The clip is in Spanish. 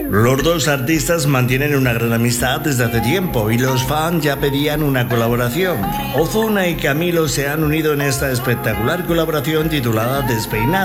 Los dos artistas mantienen una gran amistad desde hace tiempo y los fans ya pedían una colaboración. Ozuna y Camilo se han unido en esta espectacular colaboración titulada Despeinado.